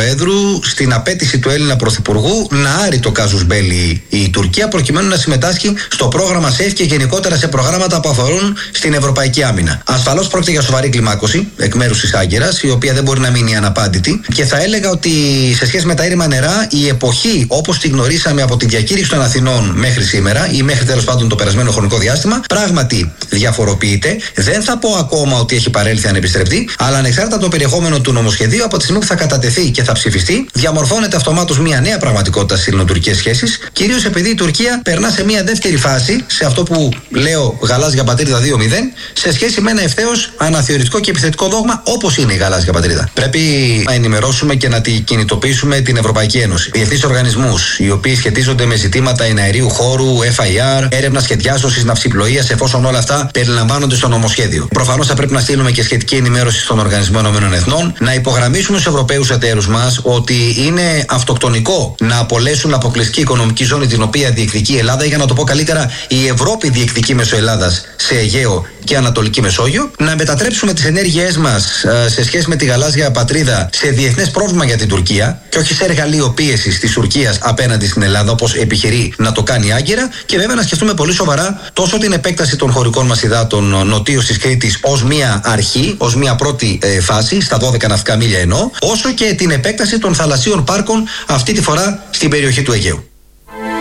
Προέδρου στην απέτηση του Έλληνα Πρωθυπουργού να άρει το κάζους μπέλι η Τουρκία, προκειμένου να συμμετάσχει στο πρόγραμμα ΣΕΦ και γενικότερα σε προγράμματα που αφορούν στην ευρωπαϊκή άμυνα. Ασφαλώς πρόκειται για σοβαρή κλιμάκωση εκ μέρους της Άγκυρας, η οποία δεν μπορεί να μείνει αναπάντητη, και θα έλεγα ότι σε σχέση με τα ήρεμα νερά, η εποχή όπως τη γνωρίσαμε από τη διακήρυξη των Αθηνών μέχρι σήμερα, ή μέχρι τέλος πάντων το περασμένο χρονικό διάστημα, πράγματι διαφοροποιείται. Δεν θα πω ακόμα ότι έχει παρέλθει ανεπιστρεπτή, αλλά ανεξάρτητα από το περιεχόμενο του νομοσχεδίου, από τη στιγμή που θα κατατεθεί και θα ψηφιστεί, διαμορφώνεται αυτομάτως μια νέα πραγματικότητα στις ελληνοτουρκικές σχέσεις, κυρίως επειδή η Τουρκία περνά σε μια δεύτερη φάση, σε αυτό που λέω γαλάζια πατρίδα 2.0, σε σχέση με ένα ευθέως αναθεωρητικό και επιθετικό δόγμα όπως είναι η γαλάζια πατρίδα. Πρέπει να ενημερώσουμε και να τη κινητοποιήσουμε την Ευρωπαϊκή Ένωση. Διεθνείς οργανισμούς, οι οποίοι σχετίζονται με ζητήματα εναερίου χώρου, FIR, έρευνας και διάσωσης ναυσιπλοείας, εφόσον όλα αυτά περιλαμβάνονται στο νομοσχέδιο. Προφανώς θα πρέπει να στείλουμε και σχετική ενημέρωση στον Οργανισμό Ηνωμένων Εθνών, να υπογραμμίσουμε στους Ευρωπαίους εταίρους μας ότι είναι αυτοκτονικό να απολέσουν αποκλειστική οικονομική ζώνη την οποία διεκδικεί η Ελλάδα, ή για να το πω καλύτερα, η Ευρώπη διεκδικεί μέσω Ελλάδας σε Αιγαίο και Ανατολική Μεσόγειο, να μετατρέψουμε τις ενέργειές μας σε σχέση με τη γαλάζια πατρίδα σε διεθνές πρόβλημα για την Τουρκία και όχι σε εργαλείο πίεσης της Τουρκίας απέναντι στην Ελλάδα, όπως επιχειρεί να το κάνει η Άγκυρα, και βέβαια να σκεφτούμε πολύ σοβαρά τόσο την επέκταση των χωρικών μας υδάτων νοτίως της Κρήτης ως μία αρχή, ως μία πρώτη φάση, στα 12 ναυτικά μίλια εννοώ, όσο και την επέκταση των θαλασσίων πάρκων, αυτή τη φορά στην περιοχή του Αιγαίου.